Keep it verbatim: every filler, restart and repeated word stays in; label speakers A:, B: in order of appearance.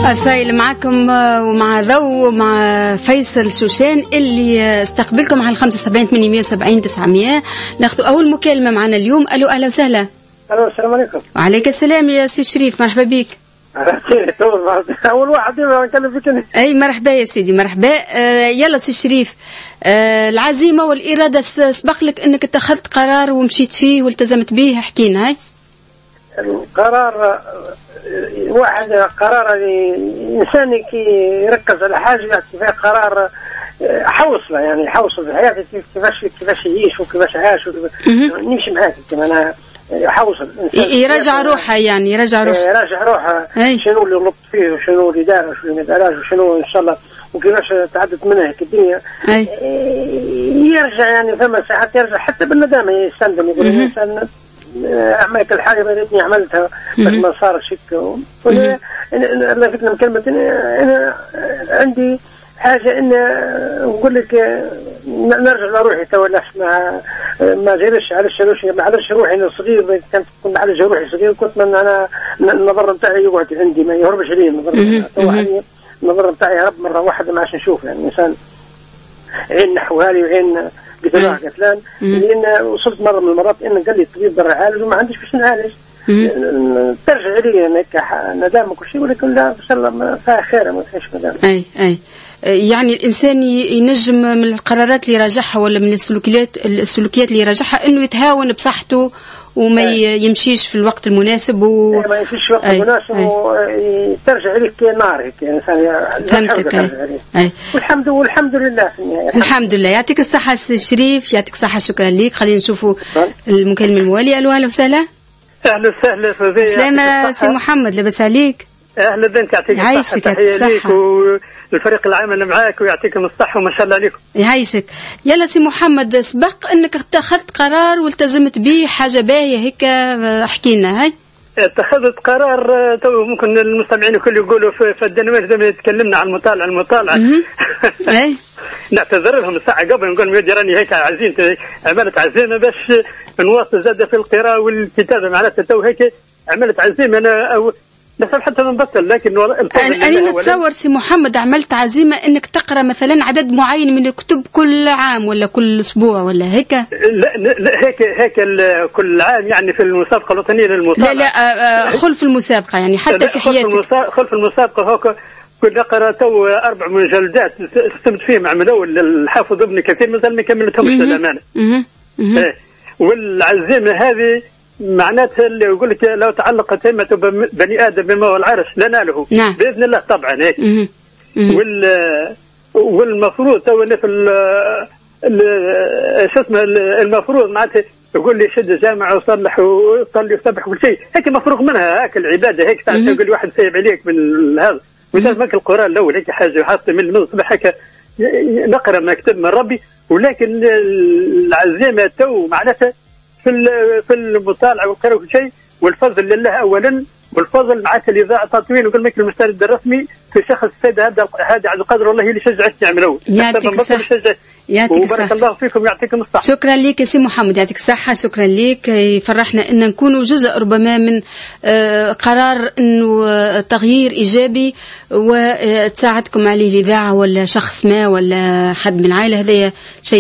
A: أسايل معكم ومع ذو ومع فيصل شوشان اللي استقبلكم على الخمسة وسبعين ثمانمائة وسبعين تسعمائة. ناخذ أول مكالمة معنا اليوم. ألو أهلا وسهلا.
B: ألو السلام عليكم.
A: وعليك السلام يا سي شريف، مرحبا بك.
B: أول واحد نكلم فيك.
A: أي مرحبا يا سيدي مرحبا. آه يلا سي شريف، آه العزيمة والإرادة سبق لك أنك اتخذت قرار ومشيت فيه والتزمت به، احكينا. هاي
B: القرار واحد قرار إنساني كي يركز على حاجة يعطي فيها قرار حوصله، يعني حوصل في حياته كيفاش كيفاش يعيش وكيفاش عاش نمشي معاك كما أنا حوصل
A: يرجع روحه، يعني يرجع روحه
B: يرجع روحه شنو اللي غلط فيه وشنو اللي دار وشنو ما دارش وشنو إن شاء الله وكيفاش تعدت منها هيك الدنيا. أي. يرجع يعني فما ساعات يرجع حتى بالندامة يستندم يقول الإنسان أعملك الحاجة اللي عملتها بس ما صار شك. أنا فكرة كلمة أنا عندي حاجة إن نقول لك نرجع لروحي تو ما ما جريش على الشروش ما على روحي أنا صغير، كنت كنت على روحي صغير كنت من أنا النظر نتاعي يقعد عندي ما يهربش لي النظر تو حاليا النظر نتاعي هرب مرة واحدة ما عادش نشوف، يعني إنسان عين نحوالي وعين قتلان قتلان. لأن وصلت مرة من المرات إن قال لي الطبيب برا عالج وما عنديش باش نعالج. ترجع لي هيك ندامة وكل شيء، ولكن لا إن شاء الله فيها خير ما فيش ندامة.
A: أي أي يعني الإنسان ينجم من القرارات اللي راجعها ولا من السلوكيات السلوكيات اللي راجعها إنه يتهاون بصحته وما أي. يمشيش في الوقت المناسب و...
B: ما يمشيش في الوقت المناسب وترجع لك نار هيك إنسان.
A: فهمتك. أي. أي.
B: والحمد والحمد لله في النهاية.
A: الحمد لله. يعطيك الصحة سي شريف، يعطيك الصحة، شكرا لك. خلينا نشوفوا المكالمة الموالية. ألو أهلا وسهلا.
C: أهلا وسهلا فضيلة.
A: سلامة سي محمد، لاباس عليك؟
C: أهلا بنت، يعطيك الصحة. تحية ليك والفريق العمل معاك ويعطيكم الصحة وما شاء الله عليكم.
A: يعيشك. يلا سي محمد، سبق أنك اتخذت قرار والتزمت به حاجة باهية هيك، احكي لنا. هاي
C: اتخذت قرار تو ممكن المستمعين الكل يقولوا في الدنمارك زي ما تكلمنا عن المطالعة المطالعة
A: اي
C: نعتذر لهم الساعة قبل نقول مدي راني هيك عزيمة عملت عزيمة باش نواصل زاد في القراءة والكتابة معناتها تو هيك عملت عزيمة أنا أو نحسب حتى نبطل. لكن
A: أنا نتصور سي محمد عملت عزيمة إنك تقرأ مثلا عدد معين من الكتب كل عام ولا كل أسبوع ولا هيك؟
C: لا, لا هيك هيك كل عام يعني في المسابقة الوطنية للمطالعة.
A: لا لا خلف المسابقة يعني حتى في حياتك.
C: خلف المسابقة هوك كنت أقرأ تو أربع مجلدات استمت فيه مع من أول الحافظ ابن كثير مازال ما كملتهمش للأمانة. والعزيمة هذه معناتها اللي يقول لك لو تعلقت همة بني آدم بما هو العرش لناله.
A: نعم.
C: بإذن الله طبعا هيك. وال والمفروض تو في شو اسمه المفروض معناتها يقول لي شد جامع وصلح وصلي وسبح كل شيء هيك مفروغ منها هيك العبادة هيك تعرف يقول واحد سايب عليك من هذا وجاز ماك القرآن الأول هيك حاجة حاطة من المصباح هيك نقرأ ما كتب من ربي. ولكن العزيمة تو معناتها في في المطالعة والقراءة وكل شيء، والفضل لله أولا، والفضل معناتها الإذاعة تطوير وقال لك المستند الرسمي في شخص السيد هذا هذا عبد القادر والله اللي شجعتني نعمله.
A: يعطيك الصحة. يعطيك الصحة.
C: وبارك الله فيكم يعطيكم الصحة.
A: شكرا لك يا سي محمد، يعطيك الصحة. شكرا لك. يفرحنا أن نكونوا جزء ربما من قرار أنه تغيير إيجابي وتساعدكم عليه الإذاعة ولا شخص ما ولا حد من العائلة، هذا شيء